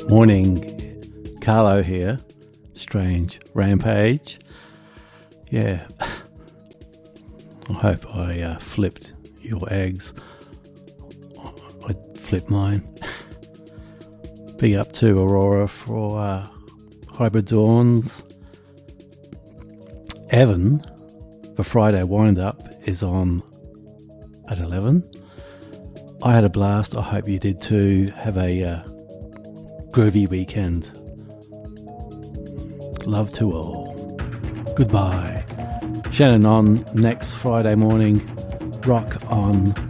Morning, Carlo here. Strange Rampage. Yeah, I hope I flipped your eggs. I flipped mine. Big up to Aurora for Hybrid Dawns. Evan, the Friday wind-up, is on at 11. I had a blast. I hope you did too. Have a groovy weekend. Love to all. Goodbye. Shannon on next Friday morning. Rock on.